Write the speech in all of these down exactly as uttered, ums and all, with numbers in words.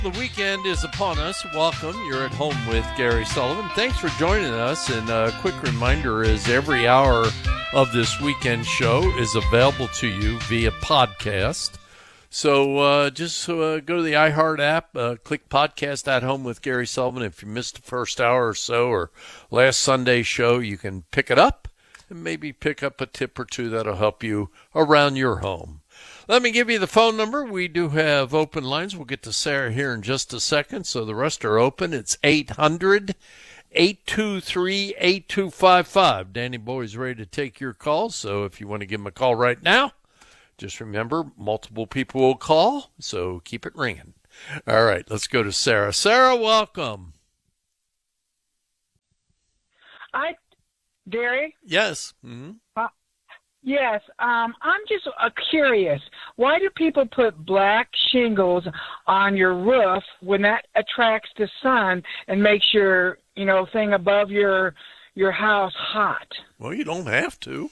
The weekend is upon us. Welcome. You're at home with Gary Sullivan. Thanks for joining us. And a quick reminder is every hour of this weekend show is available to you via podcast. So uh, just uh, go to the iHeart app, uh, click Podcast at Home with Gary Sullivan. If you missed the first hour or so or last Sunday's show, you can pick it up and maybe pick up a tip or two that'll help you around your home. Let me give you the phone number. We do have open lines. We'll get to Sarah here in just a second, so the rest are open. It's eight hundred, eight two three, eight two five five. Danny Boy's ready to take your calls, so if you want to give him a call right now, just remember, multiple people will call, so keep it ringing. All right, let's go to Sarah. Sarah, welcome. Hi, Gary. Yes. Mm-hmm. Uh, yes. Um, I'm just uh, curious. Why do people put black shingles on your roof when that attracts the sun and makes your, you know, thing above your your house hot? Well, you don't have to.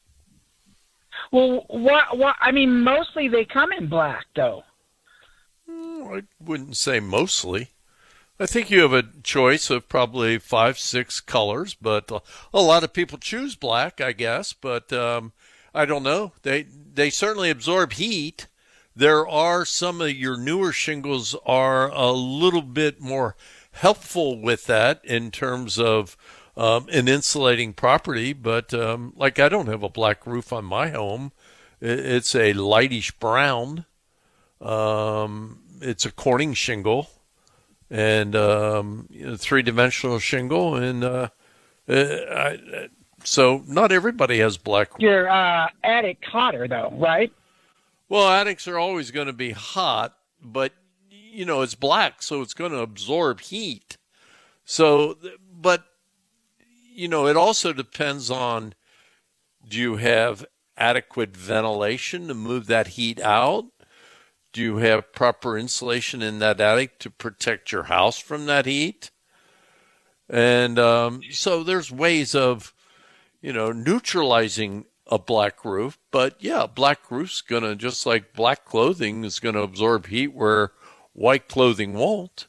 Well, what? What? I mean, mostly they come in black, though. I wouldn't say mostly. I think you have a choice of probably five, six colors, but a lot of people choose black, I guess. But um, I don't know. They they certainly absorb heat. There are some of your newer shingles are a little bit more helpful with that in terms of um, an insulating property. But um, like I don't have a black roof on my home. It's a lightish brown. Um, it's a Corning shingle. And um, you know, three-dimensional shingle, and uh, uh, I, so not everybody has black. Your uh, attic hotter, though, right? Well, attics are always going to be hot, but you know it's black, so it's going to absorb heat. So, but you know, it also depends on: do you have adequate ventilation to move that heat out? Do you have proper insulation in that attic to protect your house from that heat? And um, so there's ways of, you know, neutralizing a black roof. But, yeah, black roof's going to, just like black clothing is going to absorb heat where white clothing won't.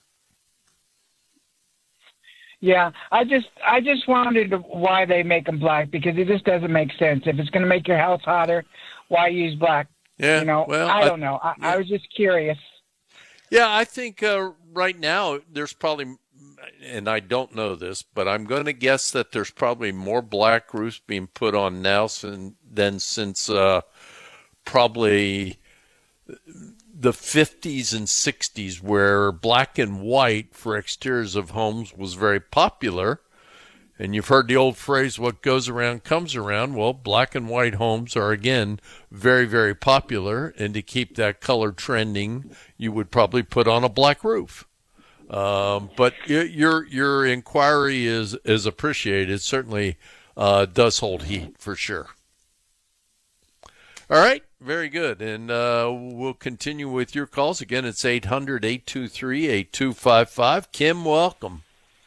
Yeah, I just I just wondered why they make them black, because it just doesn't make sense. If it's going to make your house hotter, why use black? Yeah, you know, well, I don't I, know. I, yeah. I was just curious. Yeah, I think uh, right now there's probably, and I don't know this, but I'm going to guess that there's probably more black roofs being put on now than, than since uh, probably the fifties and sixties, where black and white for exteriors of homes was very popular. And you've heard the old phrase, what goes around comes around. Well, black and white homes are, again, very, very popular. And to keep that color trending, you would probably put on a black roof. Um, but your your inquiry is, is appreciated. It certainly uh, does hold heat, for sure. All right, very good. And uh, we'll continue with your calls. Again, it's eight hundred, eight two three, eight two five five. Kim, welcome.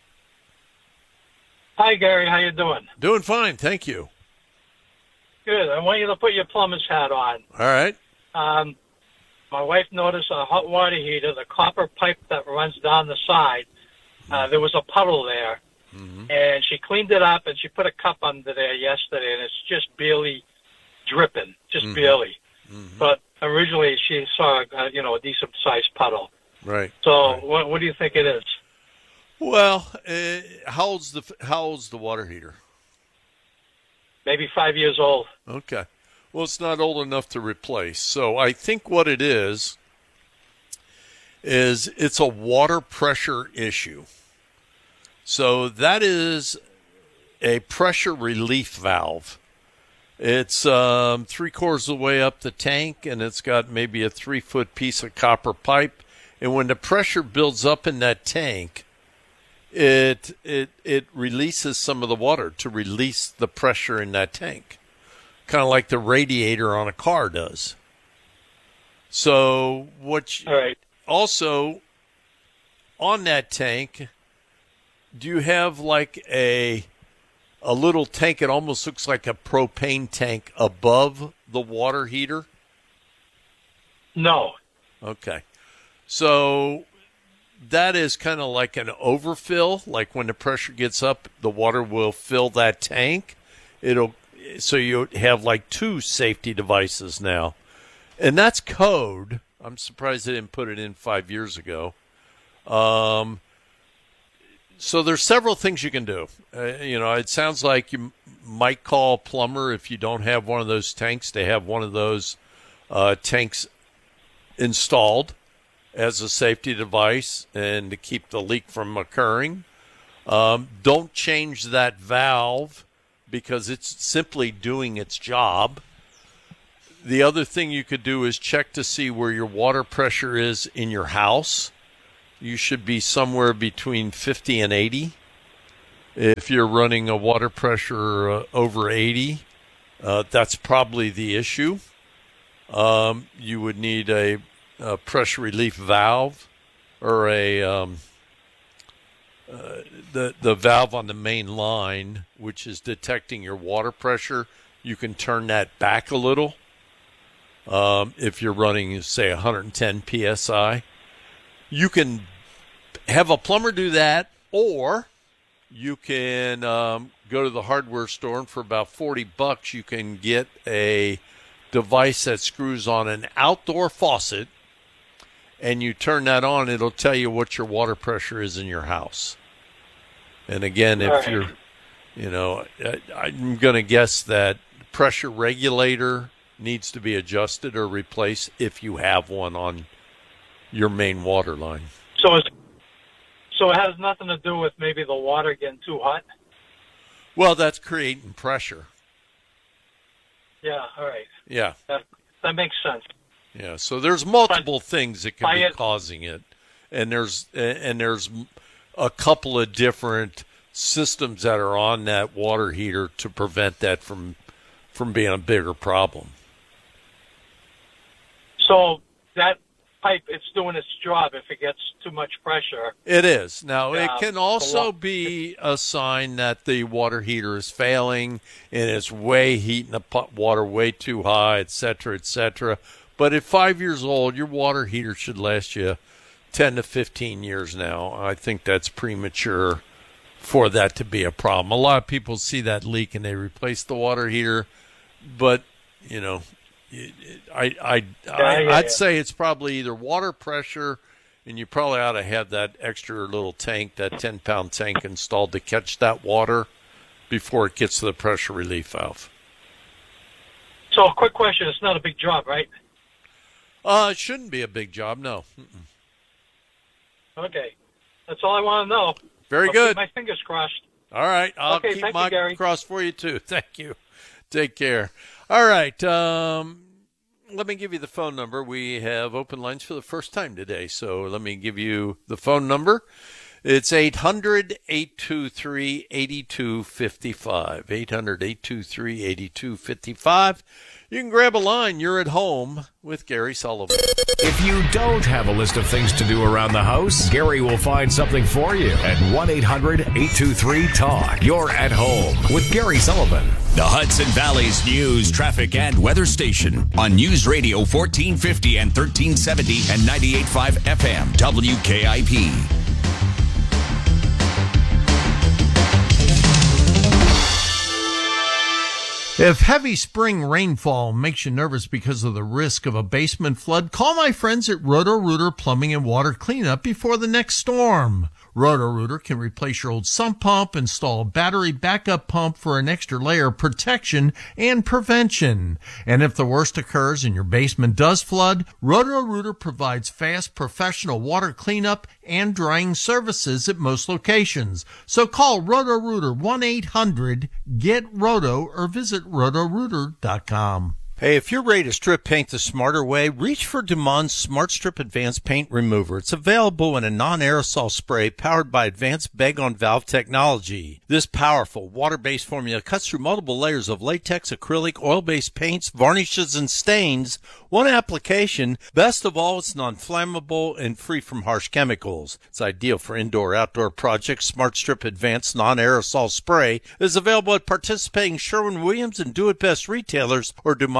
Hi, Gary. How you doing? Doing fine, thank you. Good. I want you to put your plumber's hat on. All right. Um, my wife noticed a hot water heater, the copper pipe that runs down the side, uh, there was a puddle there. Mm-hmm. And she cleaned it up, and she put a cup under there yesterday, and it's just barely dripping, just mm-hmm. barely. Mm-hmm. But originally she saw, uh, you know, a decent-sized puddle. Right. So right. What, what do you think it is? Well, uh, how old's the how old's the water heater? Maybe five years old. Okay. Well, it's not old enough to replace. So I think what it is is it's a water pressure issue. So that is a pressure relief valve. It's um, three quarters of the way up the tank, and it's got maybe a three-foot piece of copper pipe. And when the pressure builds up in that tank, It it it releases some of the water to release the pressure in that tank, kind of like the radiator on a car does. So what? You, All right. Also, on that tank, do you have like a a little tank? It almost looks like a propane tank above the water heater. No. Okay. So that is kind of like an overfill. Like when the pressure gets up, the water will fill that tank. It'll so you have like two safety devices now, and that's code. I'm surprised they didn't put it in five years ago. Um, so there's several things you can do. Uh, you know, it sounds like you might call a plumber if you don't have one of those tanks. They have one of those uh, tanks installed as a safety device and to keep the leak from occurring. Um, don't change that valve because it's simply doing its job. The other thing you could do is check to see where your water pressure is in your house. You should be somewhere between fifty and eighty. If you're running a water pressure uh, over eighty, uh, that's probably the issue. Um, you would need a, a pressure relief valve or a um, uh, the the valve on the main line, which is detecting your water pressure. You can turn that back a little. Um, if you're running, say, one hundred ten P S I, you can have a plumber do that, or you can um, go to the hardware store, and for about forty bucks, you can get a device that screws on an outdoor faucet, and you turn that on, it'll tell you what your water pressure is in your house. And again, if right. you're, you know, I, I'm going to guess that pressure regulator needs to be adjusted or replaced if you have one on your main water line. So, it's, so it has nothing to do with maybe the water getting too hot? Well, that's creating pressure. Yeah, all right. Yeah. That, that makes sense. Yeah, so there's multiple but, things that can be it, causing it. And there's and there's a couple of different systems that are on that water heater to prevent that from from being a bigger problem. So that pipe, it's doing its job if it gets too much pressure. It is. Now, yeah, it can also be a sign that the water heater is failing and it's way heating the water way too high, et cetera, et cetera. But at five years old, your water heater should last you ten to fifteen years now. I think that's premature for that to be a problem. A lot of people see that leak and they replace the water heater, but, you know, I, I, I, yeah, yeah, I'd yeah. say it's probably either water pressure, and you probably ought to have that extra little tank, that ten-pound tank installed to catch that water before it gets to the pressure relief valve. So a quick question. It's not a big job, right? Uh, it shouldn't be a big job, no. Mm-mm. Okay. That's all I want to know. Very I'll good. keep my fingers crossed. All right. I'll okay, keep thank my you, Gary. crossed for you, too. Thank you. Take care. All right. Um, let me give you the phone number. We have open lines for the first time today, so let me give you the phone number. It's eight hundred, eight two three, eight two five five. eight hundred, eight two three, eight two five five. You can grab a line. You're at home with Gary Sullivan. If you don't have a list of things to do around the house, Gary will find something for you at one eight hundred, eight two three, talk. You're at home with Gary Sullivan. The Hudson Valley's news, traffic, and weather station on News Radio fourteen fifty and thirteen seventy and ninety-eight point five F M W K I P. If heavy spring rainfall makes you nervous because of the risk of a basement flood, call my friends at Roto-Rooter Plumbing and Water Cleanup before the next storm. Roto-Rooter can replace your old sump pump, install a battery backup pump for an extra layer of protection and prevention. And if the worst occurs and your basement does flood, Roto-Rooter provides fast professional water cleanup and drying services at most locations. So call Roto-Rooter one eight hundred, get roto or visit roto rooter dot com. Hey, if you're ready to strip paint the smarter way, reach for Dumond's Smart Strip Advanced Paint Remover. It's available in a non-aerosol spray powered by advanced bag-on-valve technology. This powerful water-based formula cuts through multiple layers of latex, acrylic, oil-based paints, varnishes, and stains. One application. Best of all, it's non-flammable and free from harsh chemicals. It's ideal for indoor-outdoor projects. Smart Strip Advanced Non-Aerosol Spray is available at participating Sherwin-Williams and Do It Best retailers or Dumond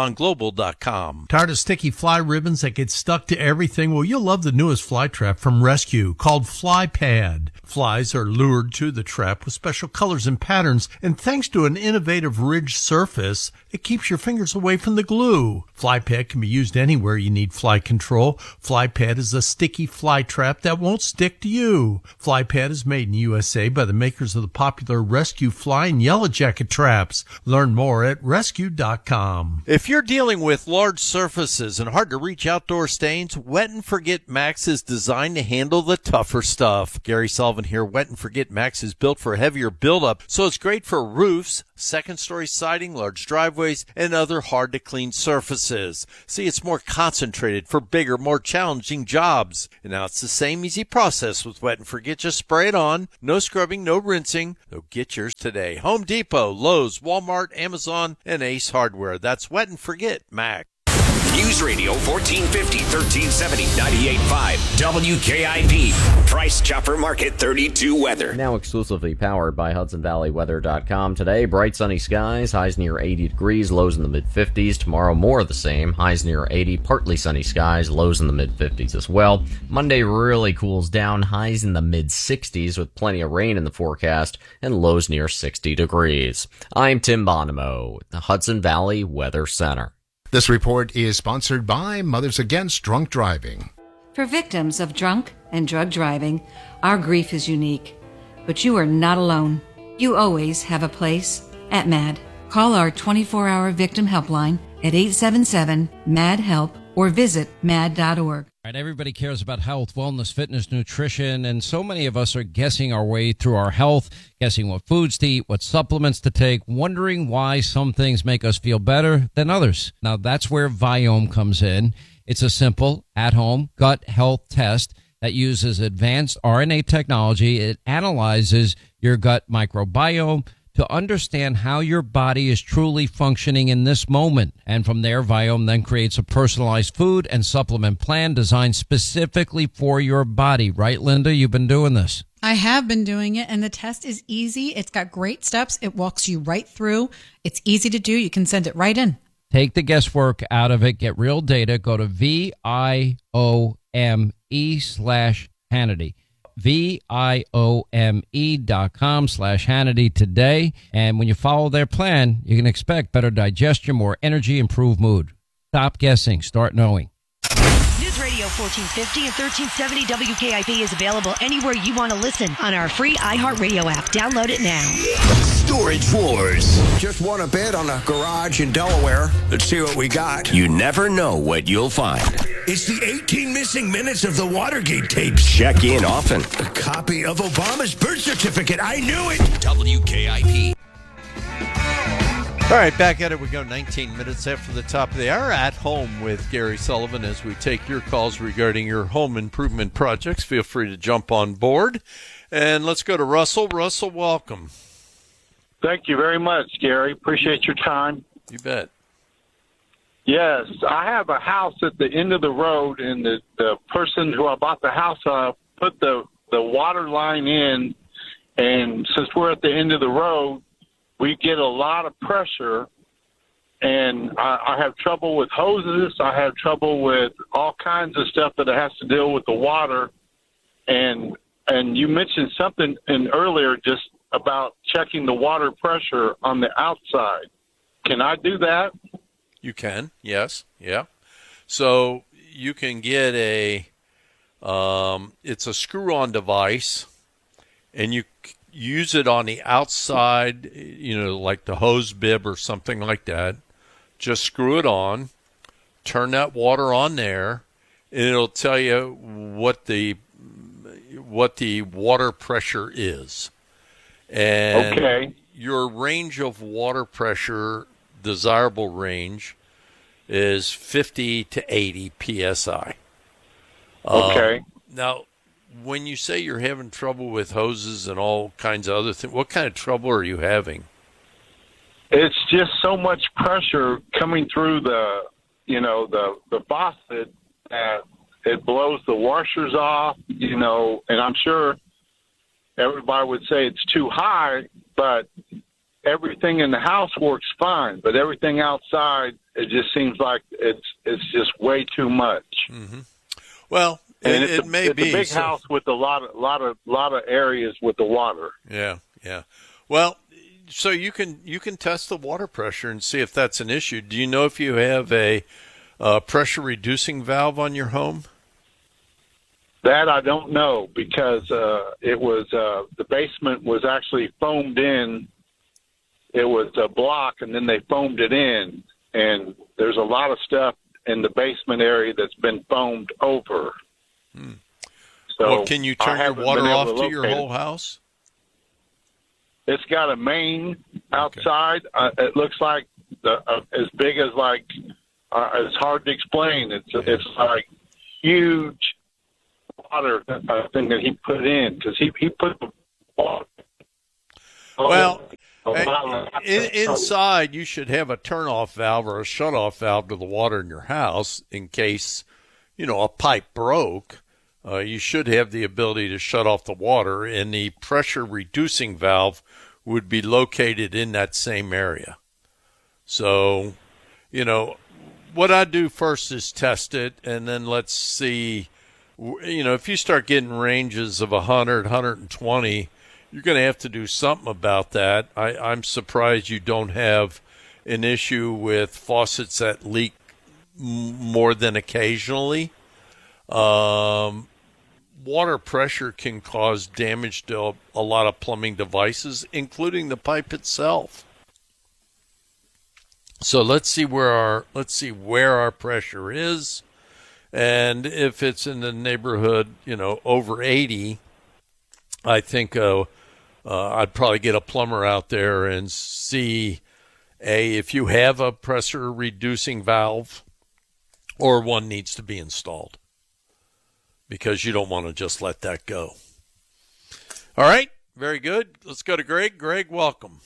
Amazon Global dot com. Tired of sticky fly ribbons that get stuck to everything? Well, you'll love the newest fly trap from Rescue called Fly Pad. Flies are lured to the trap with special colors and patterns, and thanks to an innovative ridged surface, it keeps your fingers away from the glue. Fly Pad can be used anywhere you need fly control. Fly Pad is a sticky fly trap that won't stick to you. Fly Pad is made in U S A by the makers of the popular Rescue Fly and Yellow Jacket traps. Learn more at rescue dot com. If you're dealing with large surfaces and hard-to-reach outdoor stains, Wet and Forget Max is designed to handle the tougher stuff. Gary Sullivan here. Wet and Forget Max is built for heavier buildup, so it's great for roofs, second-story siding, large driveways, and other hard-to-clean surfaces. See, it's more concentrated for bigger, more challenging jobs. And now it's the same easy process with Wet and Forget. Just spray it on. No scrubbing, no rinsing. So get yours today. Home Depot, Lowe's, Walmart, Amazon, and Ace Hardware. That's Wet and Forget Max. News Radio fourteen fifty, thirteen seventy, ninety-eight point five W K I P. Price Chopper Market thirty-two weather. Now exclusively powered by Hudson Valley Weather dot com. Today, bright sunny skies, highs near eighty degrees, lows in the mid-fifties. Tomorrow, more of the same, highs near eighty, partly sunny skies, lows in the mid-fifties as well. Monday really cools down, highs in the mid-sixties with plenty of rain in the forecast, and lows near sixty degrees. I'm Tim Bonomo, the Hudson Valley Weather Center. This report is sponsored by Mothers Against Drunk Driving. For victims of drunk and drug driving, our grief is unique. But you are not alone. You always have a place at MAD. Call our twenty-four hour victim helpline at eight seven seven, M A D, HELP or visit mad dot org. Right, everybody cares about health, wellness, fitness, nutrition, and so many of us are guessing our way through our health, guessing what foods to eat, what supplements to take, wondering why some things make us feel better than others. Now, that's where Viome comes in. It's a simple, at-home gut health test that uses advanced R N A technology. It analyzes your gut microbiome to understand how your body is truly functioning in this moment. And from there, Viome then creates a personalized food and supplement plan designed specifically for your body. Right, Linda? You've been doing this. I have been doing it, and the test is easy. It's got great steps. It walks you right through. It's easy to do. You can send it right in. Take the guesswork out of it. Get real data. Go to V I O M E slash Hannity. V I O M E dot com slash Hannity today. And when you follow their plan, you can expect better digestion, more energy, improved mood. Stop guessing. Start knowing. News Radio fourteen fifty and thirteen seventy W K I P is available anywhere you want to listen on our free iHeartRadio app. Download it now. Storage Wars. Just want a bid on a garage in Delaware. Let's see what we got. You never know what you'll find. It's the eighteen missing minutes of the Watergate tapes. Check in often. A copy of Obama's birth certificate. I knew it. W K I P. All right, back at it we go. nineteen minutes after the top of the hour. At home with Gary Sullivan as we take your calls regarding your home improvement projects. Feel free to jump on board. And let's go to Russell. Russell, welcome. Thank you very much, Gary. Appreciate your time. You bet. Yes, I have a house at the end of the road, and the, the person who I bought the house of put the, the water line in, and since we're at the end of the road, we get a lot of pressure, and I, I have trouble with hoses. I have trouble with all kinds of stuff that has to deal with the water. And and you mentioned something in earlier just about checking the water pressure on the outside. Can I do that? You can, yes, yeah. So you can get a, um, it's a screw-on device, and you use it on the outside, you know, like the hose bib or something like that. Just screw it on, turn that water on there, and it'll tell you what the what the water pressure is. And okay. Your range of water pressure, desirable range, is fifty to eighty P S I. Okay. Um, now, when you say you're having trouble with hoses and all kinds of other things, what kind of trouble are you having? It's just so much pressure coming through the, you know, the, the faucet that it blows the washers off, you know, and I'm sure everybody would say it's too high, but everything in the house works fine, but everything outside, it just seems like it's it's just way too much. Mm-hmm. Well, and it, it's it a, may it's be a big so, house with a lot of lot of lot of areas with the water. Yeah, yeah. Well, so you can you can test the water pressure and see if that's an issue. Do you know if you have a uh, pressure reducing valve on your home? That I don't know, because uh, it was uh, the basement was actually foamed in. It was a block, and then they foamed it in, and there's a lot of stuff in the basement area that's been foamed over. Hmm. So well, can you I turn your haven't water been able off to to your locate it. whole house? It's got a main outside. Uh, it looks like the, uh, as big as like uh, it's hard to explain. It's it's like huge water uh, thing that he put in, because he he put the water. Well, a lot of- in, inside you should have a turn-off valve or a shut-off valve to the water in your house in case, you know, a pipe broke. Uh, you should have the ability to shut off the water, and the pressure-reducing valve would be located in that same area. So, you know, what I do first is test it, and then let's see. You know, if you start getting ranges of one hundred, one hundred twenty, you're going to have to do something about that. I, I'm surprised you don't have an issue with faucets that leak m- more than occasionally. Um, water pressure can cause damage to a, a lot of plumbing devices, including the pipe itself. So let's see where our let's see where our pressure is. And if it's in the neighborhood, you know, over eighty, I think uh, uh, I'd probably get a plumber out there and see, A, if you have a pressure reducing valve or one needs to be installed, because you don't want to just let that go. All right, very good. Let's go to Greg. Greg, welcome.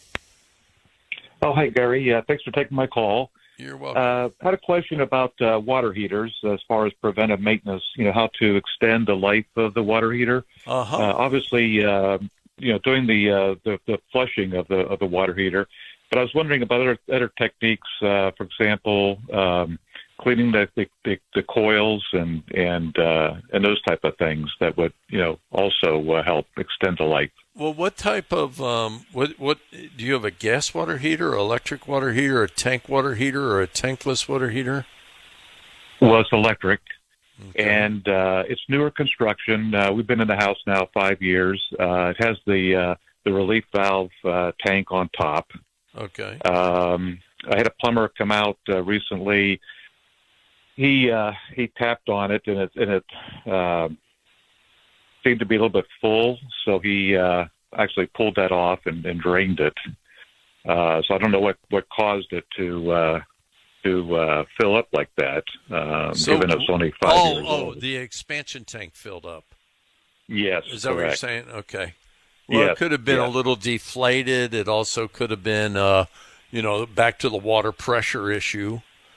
Oh, hi, Gary. Uh, thanks for taking my call. You're welcome. Uh, I had a question about uh, water heaters as far as preventive maintenance, you know, how to extend the life of the water heater. Uh-huh. Uh, obviously, uh, you know, doing the, uh, the the flushing of the of the water heater. But I was wondering about other, other techniques, uh, for example, um, cleaning the, the, the, the coils and and uh, and those type of things that would, you know, also uh, help extend the life. Well, what type of um, what what do you have? A gas water heater, electric water heater, a tank water heater, or a tankless water heater? Well, it's electric, okay. and uh, it's newer construction. Uh, we've been in the house now five years. Uh, it has the uh, the relief valve uh, tank on top. Okay. Um, I had a plumber come out uh, recently. He uh, he tapped on it, and it and it. Uh, seemed to be a little bit full, so he uh, actually pulled that off and, and drained it. Uh, so I don't know what, what caused it to uh, to uh, fill up like that, um, So- given it's only five oh, years oh, old. the expansion tank filled up. Yes, Is that correct. what you're saying? Okay. Well, Yes, it could have been a yes. little deflated. It also could have been, uh, you know, back to the water pressure issue.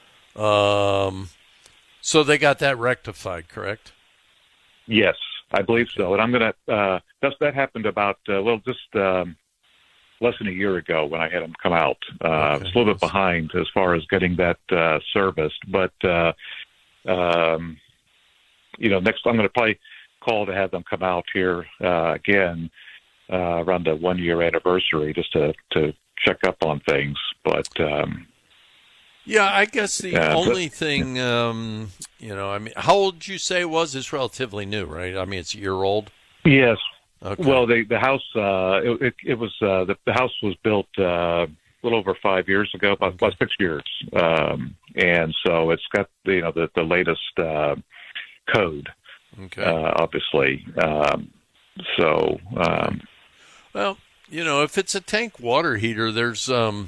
Um, so they got that rectified, correct? Yes, I believe so. And I'm going to, uh, that's, that happened about, uh, well, just um, less than a year ago when I had him come out. Uh, I was a little bit behind as far as getting that uh, serviced. But, uh, um, you know, next I'm going to probably call to have them come out here uh, again uh, around the one-year anniversary just to, to check up on things. But, um, Yeah, I guess the Yeah, but- only thing, um, you know, I mean, how old did you say it was? It's relatively new, right? I mean, it's a year old. yes. Okay. Well, the the house uh, it, it, it was uh, the, the house was built uh, a little over five years ago, about, about six years, um, and so it's got you know the the latest uh, code, Okay. uh, obviously. Um, so um, Well, you know, if it's a tank water heater, there's, um,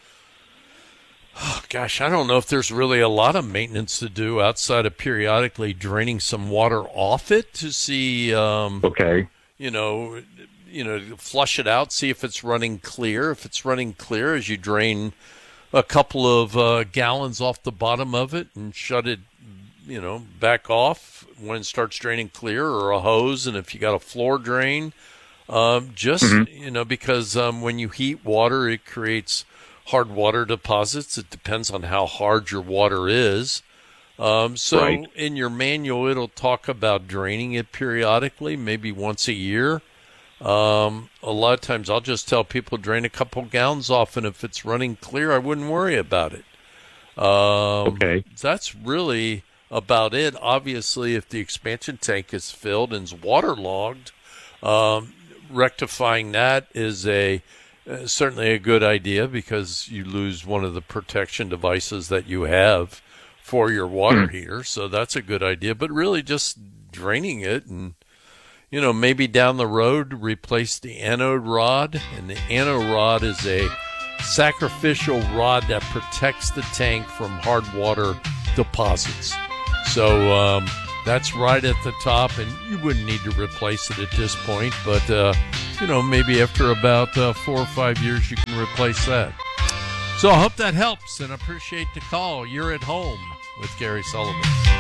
oh, gosh, I don't know if there's really a lot of maintenance to do outside of periodically draining some water off it to see, um, okay, you know, you know, flush it out, see if it's running clear. If it's running clear, as you drain a couple of uh, gallons off the bottom of it and shut it, you know, back off when it starts draining clear, or a hose. And if you got a floor drain, Um, just, Mm-hmm. you know, because um, when you heat water, it creates hard water deposits. It depends on how hard your water is. Um, so Right. in your manual, it'll talk about draining it periodically, maybe once a year. Um, a lot of times I'll just tell people drain a couple gallons off, and if it's running clear, I wouldn't worry about it. Um, Okay. That's really about it. Obviously, if the expansion tank is filled and is waterlogged, um, rectifying that is a uh, certainly a good idea, because you lose one of the protection devices that you have for your water Hmm. heater. So that's a good idea. But really just draining it, and, you know, maybe down the road replace the anode rod. And the anode rod is a sacrificial rod that protects the tank from hard water deposits. So um, that's right at the top, and you wouldn't need to replace it at this point. But, uh, you know, maybe after about uh, four or five years, you can replace that. So I hope that helps, and appreciate the call. You're at home with Gary Sullivan.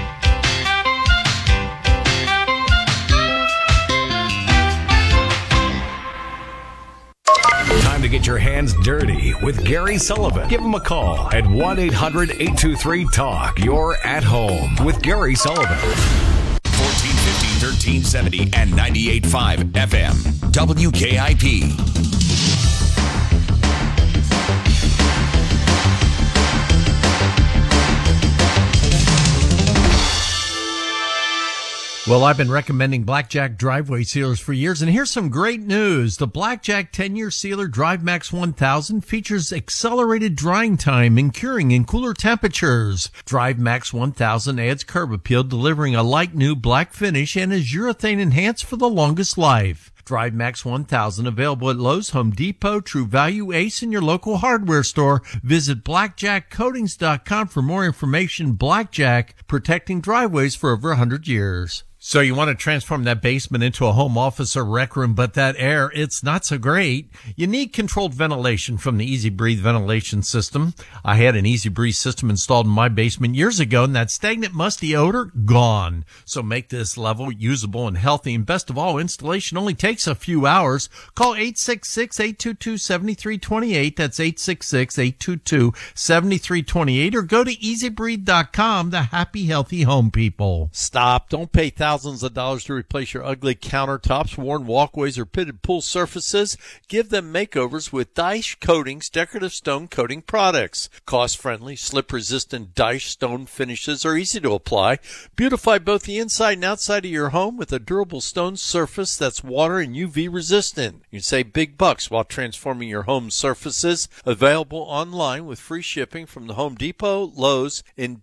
Time to get your hands dirty with Gary Sullivan. Give him a call at one eight hundred eight two three talk. You're at home with Gary Sullivan. fourteen fifty, thirteen seventy, and ninety-eight point five F M. W K I P. Well, I've been recommending Blackjack driveway sealers for years, and here's some great news. The Blackjack ten-year sealer DriveMax one thousand features accelerated drying time and curing in cooler temperatures. DriveMax one thousand adds curb appeal, delivering a like new black finish, and is urethane enhanced for the longest life. DriveMax one thousand available at Lowe's, Home Depot, True Value, Ace, and your local hardware store. Visit blackjack coatings dot com for more information. Blackjack, protecting driveways for over one hundred years. So you want to transform that basement into a home office or rec room, but that air, it's not so great. You need controlled ventilation from the Easy Breathe ventilation system. I had an Easy Breathe system installed in my basement years ago, and that stagnant, musty odor, gone. So make this level usable and healthy, and best of all, installation only takes a few hours. Call eight six six, eight two two, seven three two eight. That's eight six six, eight two two, seven three two eight, or go to easy breathe dot com, the happy, healthy home people. Stop. Don't pay thousands of dollars to replace your ugly countertops, worn walkways, or pitted pool surfaces. Give them makeovers with Daesh Coatings decorative stone coating products. Cost-friendly, slip-resistant Daesh stone finishes are easy to apply. Beautify both the inside and outside of your home with a durable stone surface that's water and U V resistant. You can save big bucks while transforming your home surfaces. Available online with free shipping from the Home Depot, Lowe's, and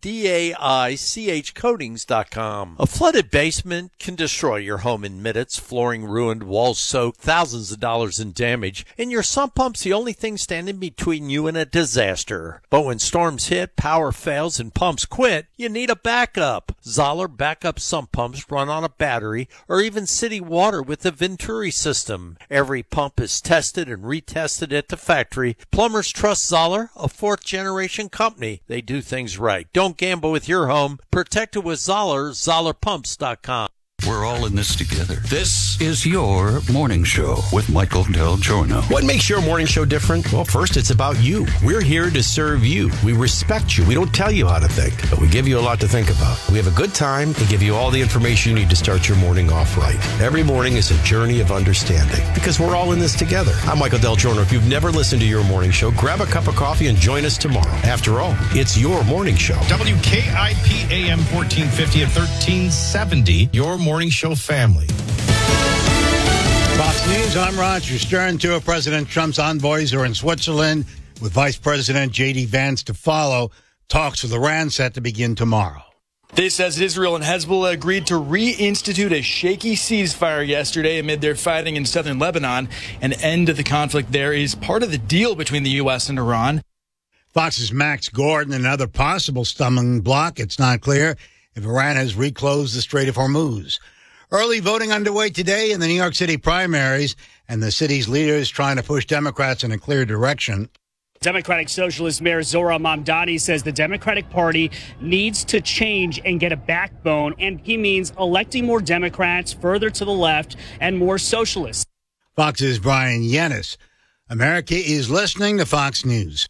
daich coatings dot com. A flooded basement can destroy your home in minutes. Flooring ruined, walls soaked, thousands of dollars in damage, and your sump pump's the only thing standing between you and a disaster. But when storms hit, power fails, and pumps quit, you need a backup. Zoller backup sump pumps run on a battery or even city water with the Venturi system. Every pump is tested and retested at the factory. Plumbers trust Zoller, a fourth-generation company. They do things right. Don't gamble with your home. Protect it with Zoller, zoller pumps dot com. We're all in this together. This is your morning show with Michael Del Giorno. What makes your morning show different? Well, first, it's about you. We're here to serve you. We respect you. We don't tell you how to think, but we give you a lot to think about. We have a good time and give you all the information you need to start your morning off right. Every morning is a journey of understanding because we're all in this together. I'm Michael Del Giorno. If you've never listened to your morning show, grab a cup of coffee and join us tomorrow. After all, it's your morning show. W K I P A M fourteen fifty and thirteen seventy, your morning show family. Fox News, I'm Roger Stern. Two of President Trump's envoys are in Switzerland with Vice President J D Vance to follow. Talks with Iran set to begin tomorrow. This as Israel and Hezbollah agreed to reinstitute a shaky ceasefire yesterday amid their fighting in southern Lebanon. An end to the conflict there is part of the deal between the U S and Iran. Fox's Max Gordon, another possible stumbling block. It's not clear if Iran has reclosed the Strait of Hormuz. Early voting underway today in the New York City primaries, and the city's leaders trying to push Democrats in a clear direction. Democratic Socialist Mayor Zohran Mamdani says the Democratic Party needs to change and get a backbone, and he means electing more Democrats further to the left and more socialists. Fox's Brian Yanis. America is listening to Fox News.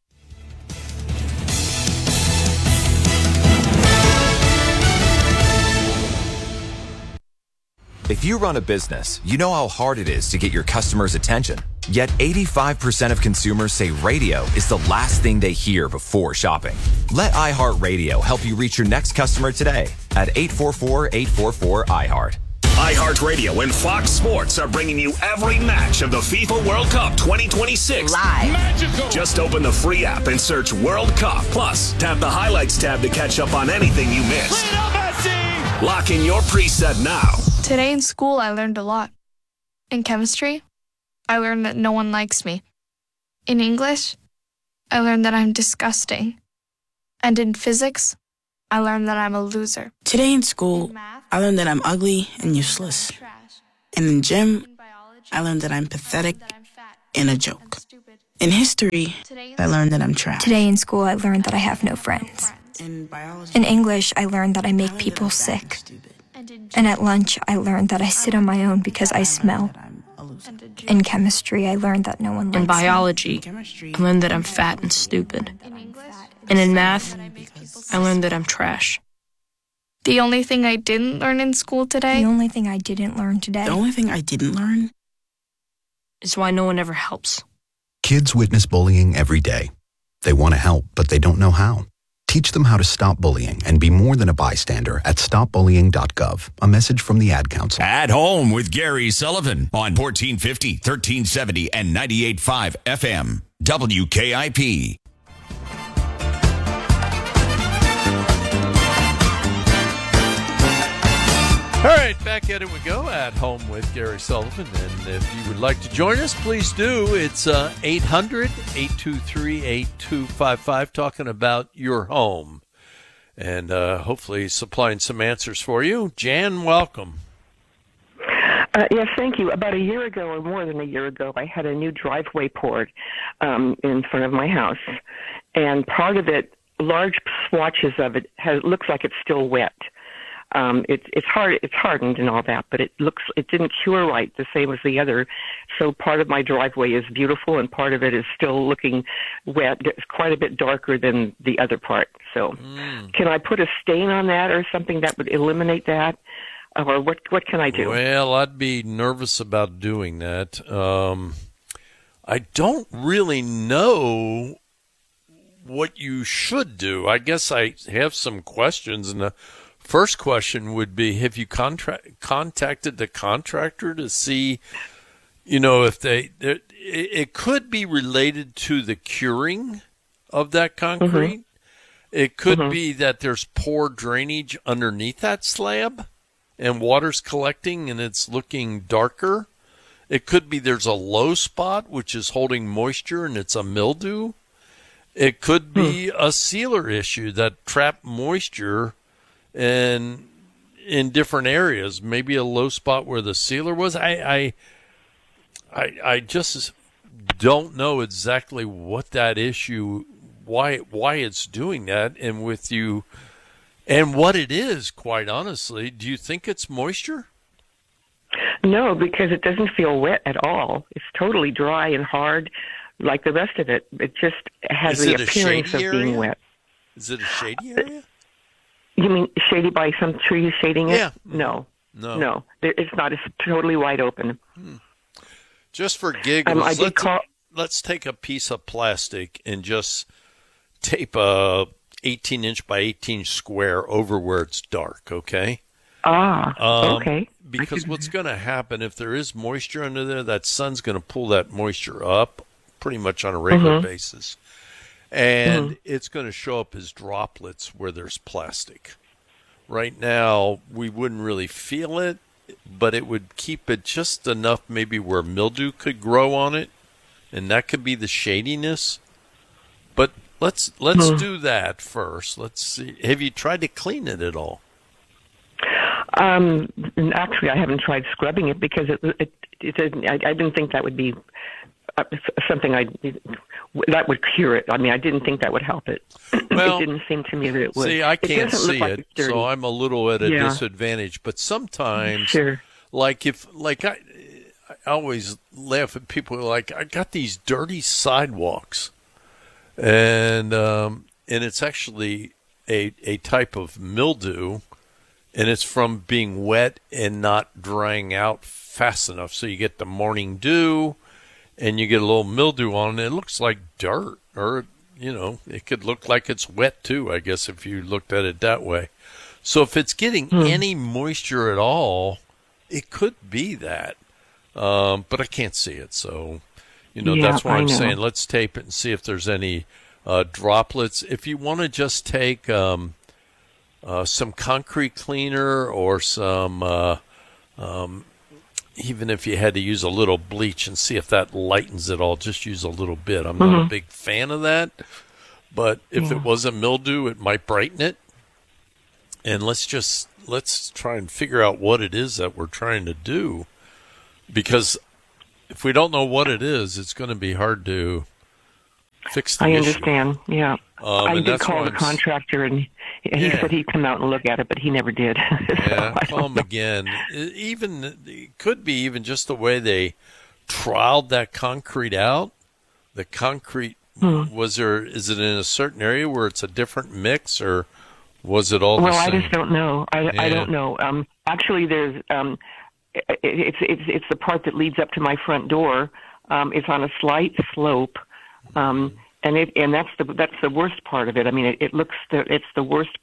If you run a business, you know how hard it is to get your customers' attention. Yet eighty-five percent of consumers say radio is the last thing they hear before shopping. Let iHeartRadio help you reach your next customer today at eight four four, eight four four, I heart. iHeartRadio and Fox Sports are bringing you every match of the FIFA World Cup twenty twenty-six. Live. Magical. Just open the free app and search World Cup. Plus, tap the Highlights tab to catch up on anything you missed. Lock in your preset now. Today in school, I learned a lot. In chemistry, I learned that no one likes me. In English, I learned that I'm disgusting. And in physics, I learned that I'm a loser. Today in school, I learned that I'm ugly and useless. And in gym, I learned that I'm pathetic and a joke. In history, I learned that I'm trash. Today in school, I learned that I have no friends. In English, I learned that I make people sick. And at lunch, I learned that I sit on my own because I smell. In chemistry, I learned that no one likes me. In biology, I learned that I'm fat and stupid. And in math, I learned that I'm trash. The only thing I didn't learn in school today? The only thing I didn't learn today. The only thing I didn't learn is why no one ever helps. Kids witness bullying every day. They want to help, but they don't know how. Teach them how to stop bullying and be more than a bystander at stop bullying dot gov. A message from the Ad Council. At Home with Gary Sullivan on fourteen fifty, thirteen seventy, and ninety-eight point five F M. W K I P. All right, back at it we go. At Home with Gary Sullivan. And if you would like to join us, please do. It's uh, eight hundred, eight two three, eight two five five, talking about your home. And uh, hopefully supplying some answers for you. Jan, welcome. Uh, yes, thank you. About a year ago, or more than a year ago, I had a new driveway poured um, in front of my house. And part of it, large swatches of it, has, looks like it's still wet. Um, it's it's hard. It's hardened and all that, but it looks it didn't cure right the same as the other. So part of my driveway is beautiful, and part of it is still looking wet. It's quite a bit darker than the other part. So, mm. Can I put a stain on that or something that would eliminate that, or what? What can I do? Well, I'd be nervous about doing that. Um, I don't really know what you should do. I guess I have some questions, and the first question would be, have you contra- contacted the contractor to see, you know, if they, it, it could be related to the curing of that concrete. Mm-hmm. It could mm-hmm. be that there's poor drainage underneath that slab and water's collecting and it's looking darker. It could be there's a low spot which is holding moisture and it's a mildew. It could be hmm. a sealer issue that trapped moisture and in different areas, maybe a low spot where the sealer was. I, I, I, I just don't know exactly what that issue, why, why it's doing that, and with you, and what it is. Quite honestly, do you think it's moisture? No, because it doesn't feel wet at all. It's totally dry and hard, like the rest of it. It just has is the it appearance of area? being wet. Is it a shady area? You mean shady by some trees shading it? Yeah. No. No. No. It's not. It's totally wide open. Hmm. Just for giggles, um, I did let's, call- let's take a piece of plastic and just tape a eighteen inch by eighteen square over where it's dark, okay? Ah, um, okay. Because what's going to happen, if there is moisture under there, that sun's going to pull that moisture up pretty much on a regular Mm-hmm. basis. And mm-hmm. it's going to show up as droplets where there's plastic. Right now, we wouldn't really feel it, but it would keep it just enough maybe where mildew could grow on it, and that could be the shadiness. But let's let's mm-hmm. do that first. Let's see. Have you tried to clean it at all? Um, actually, I haven't tried scrubbing it because it, it, it, it I, I didn't think that would be uh, something I that would cure it. I mean, I didn't think that would help it. Well, it didn't seem to me that it would. See, I can't it see like it, so I'm a little at a yeah. disadvantage. But sometimes, sure. like if like I, I always laugh at people who are like, I got these dirty sidewalks. And um, and it's actually a a type of mildew, and it's from being wet and not drying out fast enough. So you get the morning dew, and you get a little mildew on it. It looks like dirt, or, you know, it could look like it's wet too, I guess, if you looked at it that way. So if it's getting hmm. any moisture at all, it could be that. Um, but I can't see it, so... You know, yeah, that's why I'm saying let's tape it and see if there's any uh, droplets. If you want to just take um, uh, some concrete cleaner or some, uh, um, even if you had to use a little bleach and see if that lightens it all, just use a little bit. I'm mm-hmm. not a big fan of that, but if yeah. it was a mildew, it might brighten it. And let's just, let's try and figure out what it is that we're trying to do, because if we don't know what it is, it's going to be hard to fix the I issue. understand, yeah. Um, I did call the contractor, and he yeah. said he'd come out and look at it, but he never did. Yeah, so call him again. Even it could be even just the way they trialed that concrete out. The concrete, hmm. was there, is it in a certain area where it's a different mix, or was it all well, the same? Well, I just don't know. I, yeah. I don't know. Um, actually, there's... Um, It's it's it's the part that leads up to my front door. Um, it's on a slight slope, um, and it and that's the that's the worst part of it. I mean, it, it looks the, it's the worst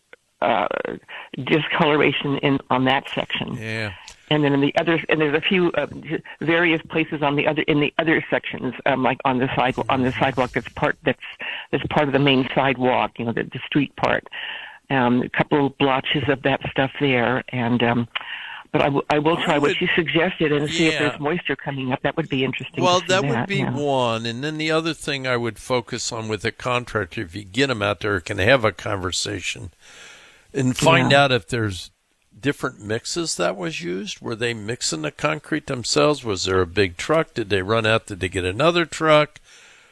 uh, discoloration in on that section. Yeah. And then in the other, and there's a few uh, various places on the other in the other sections, um, like on the sidewalk on the sidewalk that's part that's that's part of the main sidewalk. You know, the, the street part. Um, a couple of blotches of that stuff there, and. Um, But I, w- I will try I would, what you suggested and see yeah. if there's moisture coming up. That would be interesting. Well, to see that, that would be yeah. one. And then the other thing I would focus on with a contractor, if you get them out there, can have a conversation and find yeah. out if there's different mixes that was used. Were they mixing the concrete themselves? Was there a big truck? Did they run out? Did they get another truck?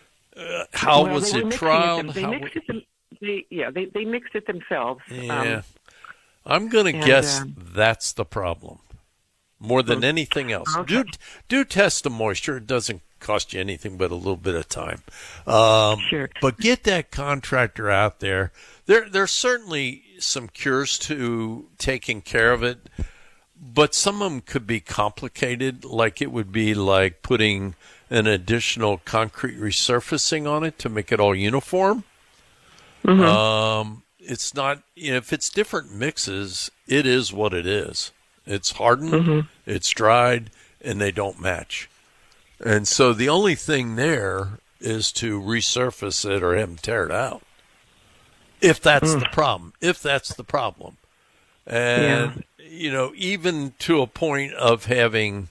Uh, how well, was it trialed? It they how mixed it them, they, yeah, they, they mixed it themselves. Yeah. Um, I'm going to and, guess um, that's the problem more than anything else. Okay. Do do test the moisture. It doesn't cost you anything but a little bit of time. Um, sure. But get that contractor out there. There, there's certainly some cures to taking care of it, but some of them could be complicated. Like it would be like putting an additional concrete resurfacing on it to make it all uniform. Mm-hmm. Um, it's not, you know, if it's different mixes, it is what it is. It's hardened, mm-hmm. it's dried, and they don't match. And so the only thing there is to resurface it or have them tear it out. If that's mm. the problem. If that's the problem. And, yeah. you know, even to a point of having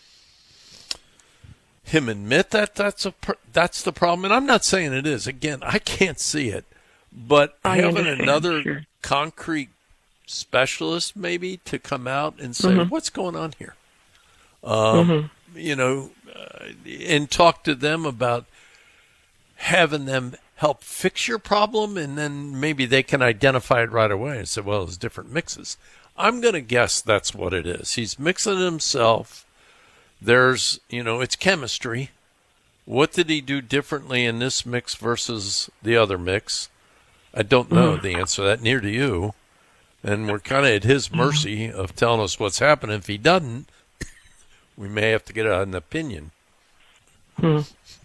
him admit that that's a that's the problem. And I'm not saying it is. Again, I can't see it. But I having understand. another Sure. concrete specialist maybe to come out and say, mm-hmm. what's going on here? Um, mm-hmm. You know, uh, and talk to them about having them help fix your problem, and then maybe they can identify it right away and say, well, it's different mixes. I'm going to guess that's what it is. He's mixing it himself. There's, you know, it's chemistry. What did he do differently in this mix versus the other mix? I don't know mm. the answer to that, near to you. And we're kind of at his mercy of telling us what's happening. If he doesn't, we may have to get an opinion. Hmm.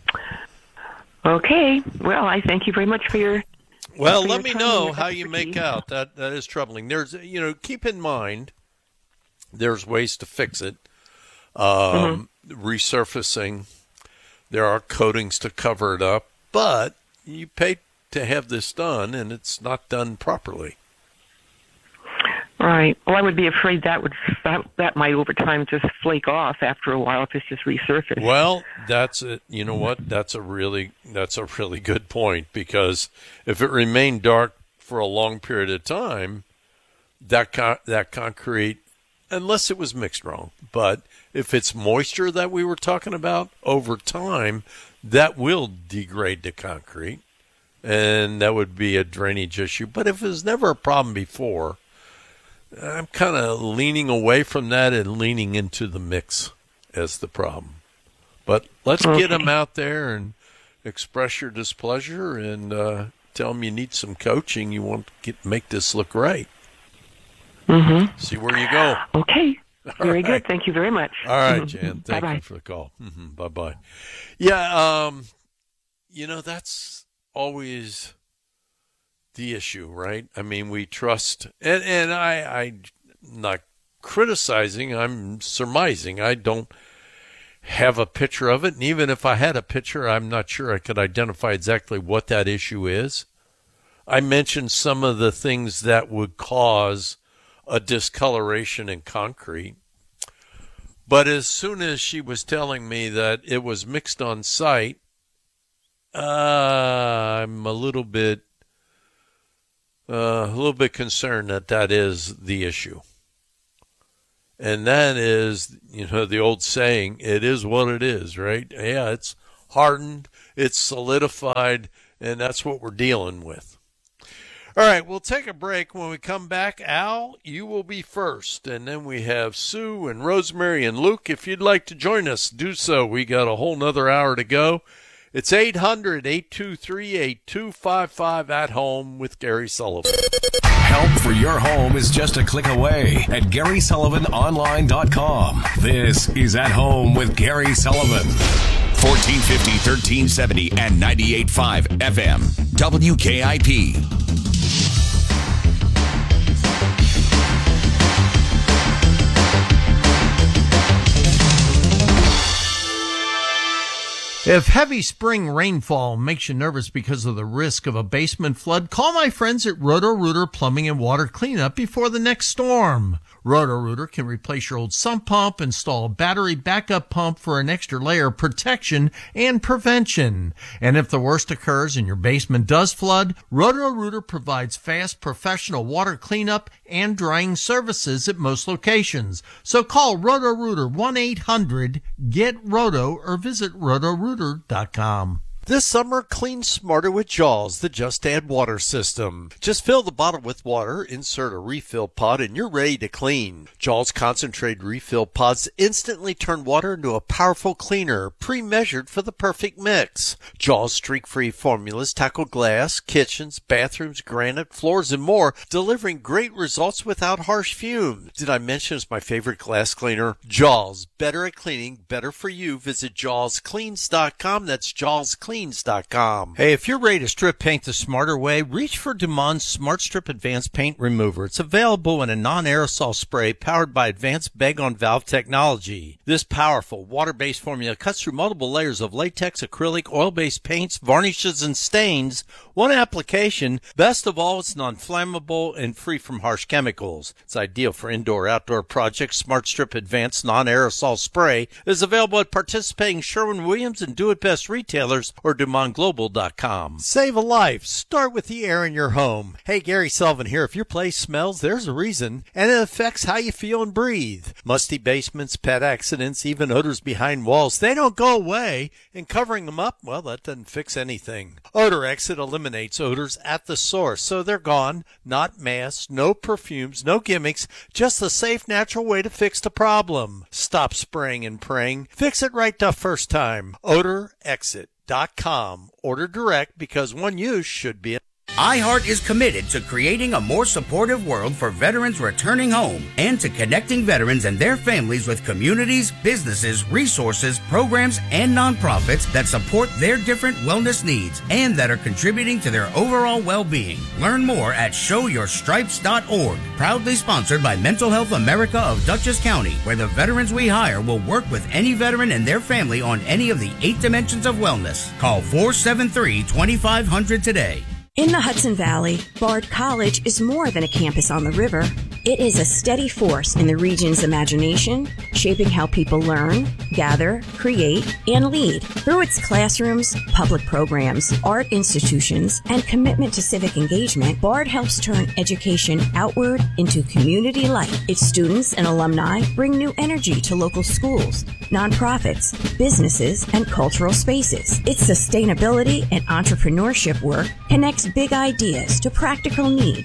Okay. Well, I thank you very much for your. Well, for let your me time know and how you expertise. make out. That that is troubling. There's, you know, keep in mind, there's ways to fix it. Um, mm-hmm. Resurfacing. There are coatings to cover it up, but you pay to have this done, and it's not done properly. Right. Well, I would be afraid that would that, that might over time just flake off after a while if it's just resurfaced. Well, that's it. You know what? That's a really that's a really good point, because if it remained dark for a long period of time, that con- that concrete, unless it was mixed wrong, but if it's moisture that we were talking about over time, that will degrade the concrete, and that would be a drainage issue. But if it was never a problem before, I'm kind of leaning away from that and leaning into the mix as the problem. But let's Okay. get them out there and express your displeasure and uh, tell them you need some coaching. You want to get, make this look right. Mm-hmm. See where you go. Okay. Very right. good. Thank you very much. All right, Mhm. Jan. Thank Bye-bye. you for the call. Mm-hmm. Bye-bye. Yeah, um, you know, that's always the issue, right? I mean, we trust, and, and I, I'm not criticizing, I'm surmising. I don't have a picture of it, and even if I had a picture, I'm not sure I could identify exactly what that issue is. I mentioned some of the things that would cause a discoloration in concrete. But as soon as she was telling me that it was mixed on site, uh, I'm a little bit, uh, a little bit concerned that that is the issue. And that is, you know, the old saying, it is what it is, right? Yeah, it's hardened, it's solidified, and that's what we're dealing with. All right, we'll take a break. When we come back, Al, you will be first. And then we have Sue and Rosemary and Luke. If you'd like to join us, do so. We got a whole nother hour to go. It's eight hundred, eight two three, eight two five five at home with Gary Sullivan. Help for your home is just a click away at Gary Sullivan Online dot com. This is At Home with Gary Sullivan. fourteen fifty, thirteen seventy, and ninety-eight point five F M. W K I P. If heavy spring rainfall makes you nervous because of the risk of a basement flood, call my friends at Roto-Rooter Plumbing and Water Cleanup before the next storm. Roto-Rooter can replace your old sump pump, install a battery backup pump for an extra layer of protection and prevention. And if the worst occurs and your basement does flood, Roto-Rooter provides fast professional water cleanup and drying services at most locations. So call Roto-Rooter one eight hundred get roto or visit roto rooter dot com. This summer, clean smarter with Jaws, the Just Add Water system. Just fill the bottle with water, insert a refill pod, and you're ready to clean. Jaws concentrated refill pods instantly turn water into a powerful cleaner, pre-measured for the perfect mix. Jaws streak-free formulas tackle glass, kitchens, bathrooms, granite, floors, and more, delivering great results without harsh fumes. Did I mention it's my favorite glass cleaner? Jaws, better at cleaning, better for you. Visit jaws cleans dot com. That's Jaws Cleans dot com. Hey, if you're ready to strip paint the smarter way, reach for Dumont Smart Strip Advanced Paint Remover. It's available in a non-aerosol spray powered by advanced bag-on-valve technology. This powerful water-based formula cuts through multiple layers of latex, acrylic, oil-based paints, varnishes, and stains. One application. Best of all, it's non-flammable and free from harsh chemicals. It's ideal for indoor-outdoor projects. Smart Strip Advanced Non-Aerosol Spray is available at participating Sherwin-Williams and Do It Best retailers or Dumont Global dot com. Save a life. Start with the air in your home. Hey, Gary Sullivan here. If your place smells, there's a reason, and it affects how you feel and breathe. Musty basements, pet accidents, even odors behind walls, they don't go away, and covering them up, well, that doesn't fix anything. Odor Exit eliminates odors at the source, so they're gone. Not masked, no perfumes, no gimmicks, just the safe, natural way to fix the problem. Stop spraying and praying. Fix it right the first time. Odor Exit. Dot com. Order direct because one use should be. iHeart is committed to creating a more supportive world for veterans returning home and to connecting veterans and their families with communities, businesses, resources, programs, and nonprofits that support their different wellness needs and that are contributing to their overall well-being. Learn more at show your stripes dot org. Proudly sponsored by Mental Health America of Dutchess County, where the veterans we hire will work with any veteran and their family on any of the eight dimensions of wellness. Call four seven three, two five zero zero today. In the Hudson Valley, Bard College is more than a campus on the river. It is a steady force in the region's imagination, shaping how people learn, gather, create, and lead. Through its classrooms, public programs, art institutions, and commitment to civic engagement, Bard helps turn education outward into community life. Its students and alumni bring new energy to local schools, nonprofits, businesses, and cultural spaces. Its sustainability and entrepreneurship work connects big ideas to practical needs,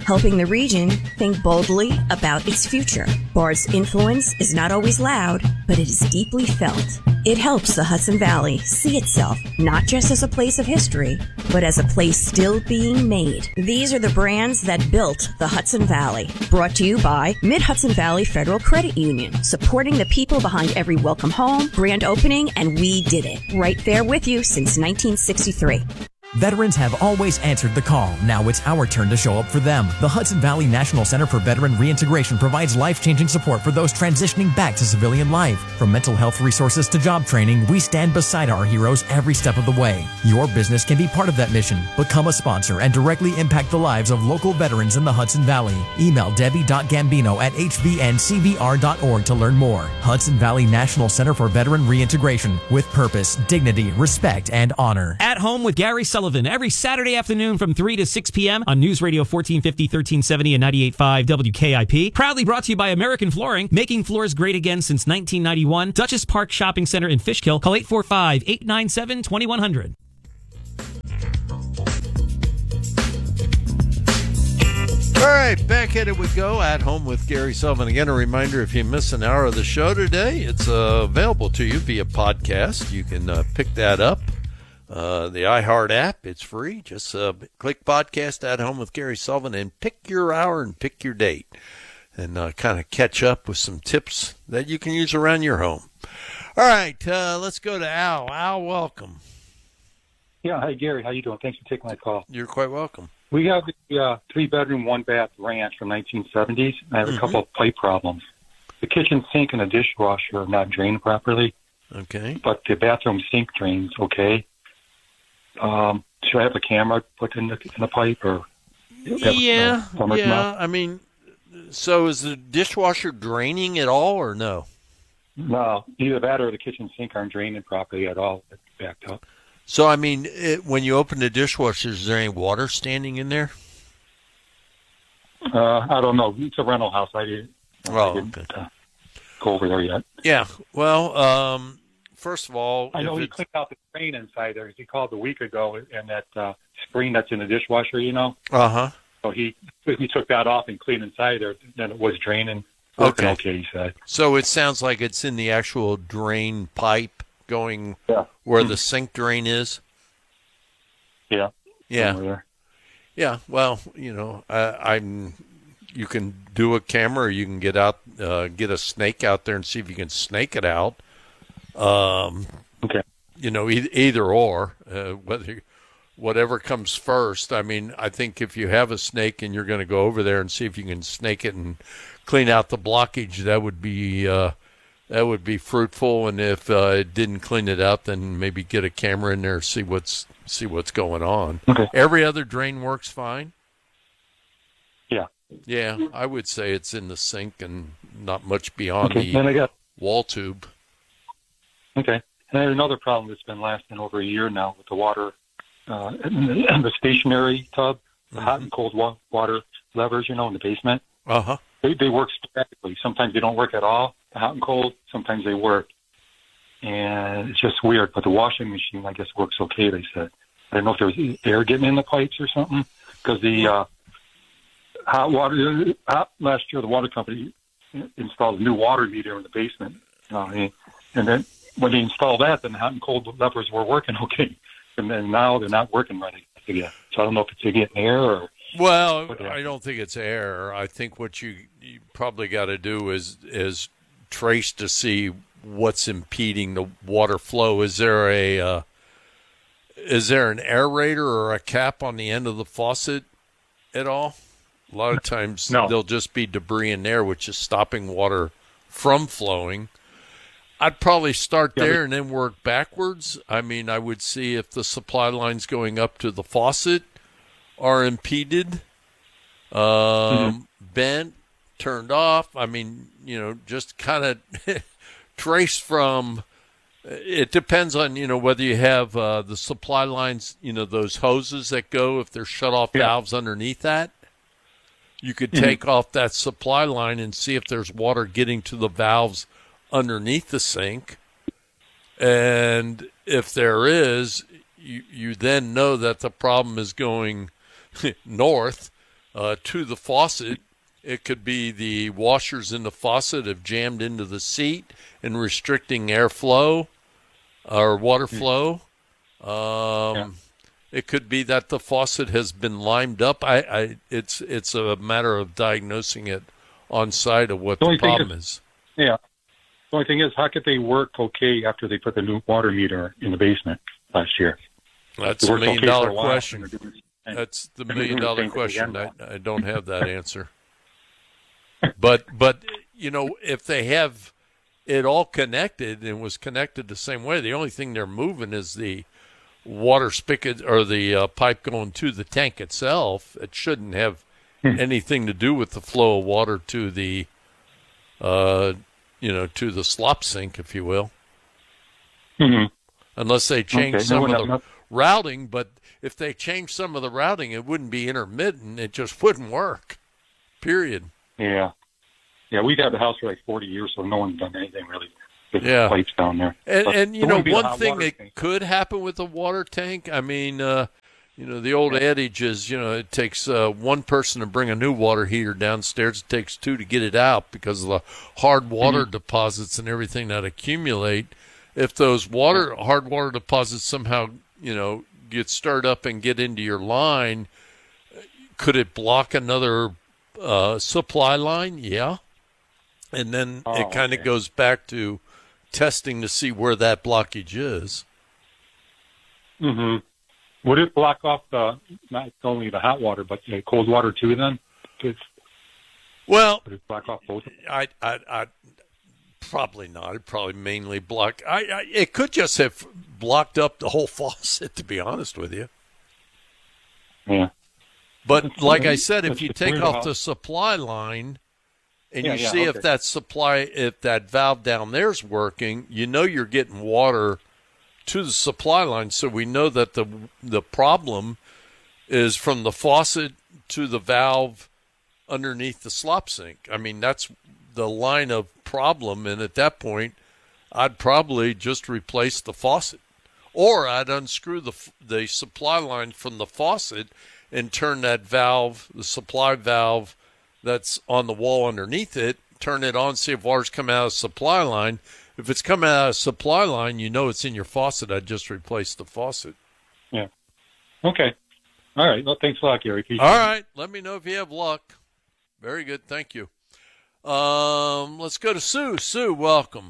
helping the region think boldly about its future. BARD's influence is not always loud, but it is deeply felt. It helps the Hudson Valley see itself not just as a place of history, but as a place still being made. These are the brands that built the Hudson Valley. Brought to you by Mid-Hudson Valley Federal Credit Union, supporting the people behind every welcome home, grand opening, and we did it. Right there with you since nineteen sixty-three. Veterans have always answered the call. Now it's our turn to show up for them. The Hudson Valley National Center for Veteran Reintegration provides life-changing support for those transitioning back to civilian life. From mental health resources to job training, we stand beside our heroes every step of the way. Your business can be part of that mission. Become a sponsor and directly impact the lives of local veterans in the Hudson Valley. Email debbie dot gambino at h v n c v r dot org to learn more. Hudson Valley National Center for Veteran Reintegration. With purpose, dignity, respect, and honor. At Home with Gary Sullivan. Every Saturday afternoon from three to six p.m. on News Radio fourteen fifty, thirteen seventy, and ninety-eight point five W K I P. Proudly brought to you by American Flooring, making floors great again since nineteen ninety-one. Dutchess Park Shopping Center in Fishkill. Call eight four five, eight nine seven, two one zero zero. All right, back at it we go. At Home with Gary Sullivan. Again, a reminder, if you miss an hour of the show today, it's uh, available to you via podcast. You can uh, pick that up. Uh, the iHeart app, it's free. Just uh, click podcast At Home with Gary Sullivan and pick your hour and pick your date and uh, kind of catch up with some tips that you can use around your home. All right, uh, let's go to Al. Al, welcome. Yeah, hi, Gary. How you doing? Thanks for taking my call. You're quite welcome. We have a uh, three-bedroom, one-bath ranch from nineteen seventies. I have a mm-hmm. couple of pipe problems. The kitchen sink and the dishwasher are not drained properly. Okay. But the bathroom sink drains okay. Um, should I have a camera put in the, in the pipe, or yeah, a, yeah. I mean, so is the dishwasher draining at all, or no? No, either that or the kitchen sink aren't draining properly at all. It's backed up. So, I mean, it, when you open the dishwasher, is there any water standing in there? Uh, I don't know. It's a rental house. I didn't, oh, I didn't okay. uh, go over there yet. Yeah. Well, um, first of all, I know he cleaned out the screen inside there. He called a week ago, and that uh, screen that's in the dishwasher, you know. Uh huh. So he he took that off and cleaned inside there. Then it was draining. Working okay. okay, he said. So it sounds like it's in the actual drain pipe going yeah. where mm-hmm. the sink drain is. Yeah. Yeah. Yeah. Well, you know, I, I'm. You can do a camera, or you can get out, uh, get a snake out there and see if you can snake it out. Um, okay. You know, e- either or, uh, whether whatever comes first. I mean, I think if you have a snake and you're going to go over there and see if you can snake it and clean out the blockage, that would be uh, that would be fruitful. And if uh, it didn't clean it out, then maybe get a camera in there, see what's see what's going on. Okay. Every other drain works fine. Yeah. Yeah, I would say it's in the sink and not much beyond okay. the and I got, wall tube. Okay. And I had another problem that's been lasting over a year now with the water, uh, in the, in the stationary tub, the mm-hmm. hot and cold wa- water levers, you know, in the basement. Uh-huh. They, they work sporadically. Sometimes they don't work at all, the hot and cold. Sometimes they work. And it's just weird. But the washing machine, I guess, works okay, they said. I don't know if there was air getting in the pipes or something, because the uh, hot water, hot, last year the water company installed a new water meter in the basement. Uh, and then when they installed that, then the hot and cold levers were working okay. And then now they're not working right again. So I don't know if it's getting air or... Well, I don't think it's air. I think what you, you probably got to do is is trace to see what's impeding the water flow. Is there a uh, is there an aerator or a cap on the end of the faucet at all? A lot of times no. There'll just be debris in there, which is stopping water from flowing. I'd probably start yeah, there but- and then work backwards. I mean, I would see if the supply lines going up to the faucet are impeded, um, mm-hmm. bent, turned off. I mean, you know, just kind of trace from, it depends on, you know, whether you have uh, the supply lines, you know, those hoses that go, if there's shut-off yeah. valves underneath that, you could mm-hmm. take off that supply line and see if there's water getting to the valves underneath the sink. And if there is, you, you then know that the problem is going north, uh, to the faucet. It could be the washers in the faucet have jammed into the seat and restricting airflow or water flow. Um, yeah. It could be that the faucet has been limed up. I, I it's it's a matter of diagnosing it on site of what the, the problem is, is. Yeah. The only thing is, how could they work okay after they put the new water meter in the basement last year? That's a million okay dollar question. That's the million dollar question. I, I don't have that answer. But, but you know, if they have it all connected and was connected the same way, the only thing they're moving is the water spigot or the uh, pipe going to the tank itself. It shouldn't have hmm. anything to do with the flow of water to the, uh, you know, to the slop sink, if you will. Mm-hmm. Unless they change okay. some no, of the no, no. routing, but if they change some of the routing, it wouldn't be intermittent. It just wouldn't work, period. Yeah. Yeah, we've had the house for like forty years, so no one's done anything really with yeah. the pipes down there. And, but and you know, one thing that tank. could happen with a water tank, I mean, uh, you know, the old adage is, you know, it takes uh, one person to bring a new water heater downstairs. It takes two to get it out because of the hard water mm-hmm. deposits and everything that accumulate. If those water hard water deposits somehow, you know, get stirred up and get into your line, could it block another uh, supply line? Yeah. And then oh, it kind of okay. goes back to testing to see where that blockage is. Mm-hmm. Would it block off the, not only the hot water, but the cold water too then? It's, well, would it block off both? I, I, I, probably not. It'd probably mainly block. I, I, it could just have blocked up the whole faucet, to be honest with you. Yeah. But it's, like I said, if you take off about... the supply line, and yeah, you yeah, see okay. if that supply, if that valve down there's working, you know you're getting water to the supply line. So we know that the the problem is from the faucet to the valve underneath the slop sink. I mean, that's the line of problem. And at that point, I'd probably just replace the faucet, or I'd unscrew the the supply line from the faucet and turn that valve, the supply valve, that's on the wall underneath it, turn it on, see if water's coming out of the supply line. If it's coming out of the supply line, you know it's in your faucet. I'd just replace the faucet. Yeah. Okay. All right. Well, thanks a lot, Gary. Appreciate All right. Let me know if you have luck. Very good. Thank you. Um, let's go to Sue. Sue, welcome.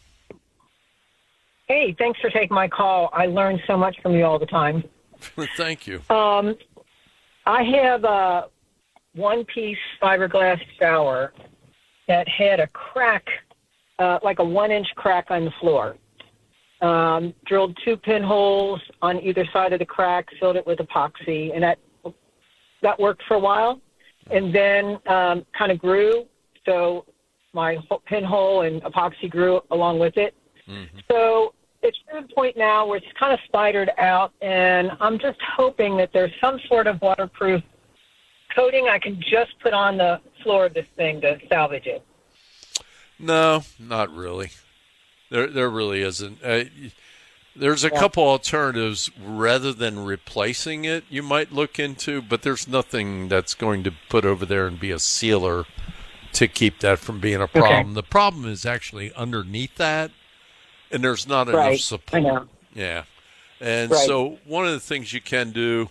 Hey, thanks for taking my call. I learn so much from you all the time. Thank you. Um, I have a one-piece fiberglass shower that had a crack, uh, like a one-inch crack on the floor. Um, drilled two pinholes on either side of the crack, filled it with epoxy, and that that worked for a while. And then um, kind of grew, so my pinhole and epoxy grew along with it. Mm-hmm. So it's to the point now where it's kind of spidered out, and I'm just hoping that there's some sort of waterproof coating I can just put on the floor of this thing to salvage it. No, not really. There, there really isn't. Uh, there's a yeah. couple alternatives rather than replacing it you might look into, but there's nothing that's going to put over there and be a sealer to keep that from being a problem. Okay. The problem is actually underneath that, and there's not right. enough support. I know. Yeah. And right. so one of the things you can do,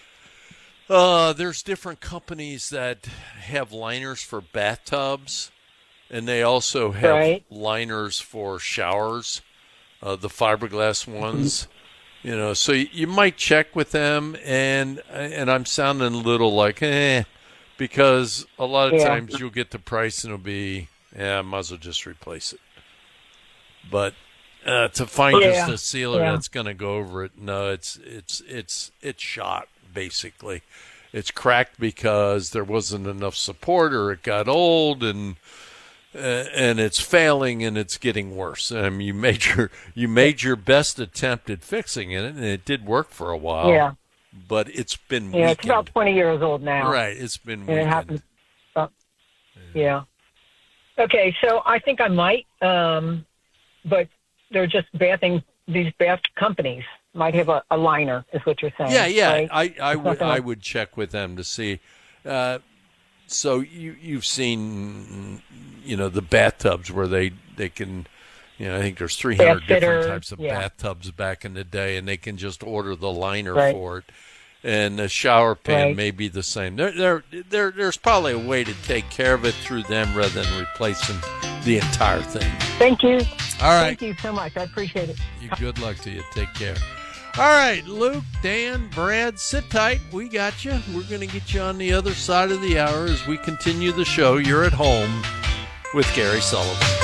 uh, there's different companies that have liners for bathtubs, and they also have right. liners for showers, uh, the fiberglass ones. Mm-hmm. You know, so you, you might check with them, and and I'm sounding a little like, eh, because a lot of yeah. times you'll get the price and it'll be, yeah, I might as well just replace it. But uh, to find yeah. just a sealer yeah. that's going to go over it, no, it's it's it's it's shot. Basically, it's cracked because there wasn't enough support, or it got old, and uh, and it's failing, and it's getting worse. I mean, you made your you made your best attempt at fixing it, and it did work for a while. Yeah, but it's been yeah, weakened. It's about twenty years old now. Right, it's been and weakened. it happened. Uh, yeah. Okay, so I think I might, um, but they're just bathing. These bath companies might have a, a liner, is what you're saying. Yeah, yeah. right? I, I would like... I would check with them to see. Uh, so you you've seen, you know, the bathtubs where they they can, you know, I think there's three hundred different types of yeah. bathtubs back in the day, and they can just order the liner Right. for it. And the shower pan Right. may be the same. There, there, there, there's probably a way to take care of it through them rather than replacing the entire thing. Thank you. All right. Thank you so much. I appreciate it. You good luck to you. Take care. All right, Luke, Dan, Brad, sit tight. We got you. We're going to get you on the other side of the hour as we continue the show. You're at home with Gary Sullivan.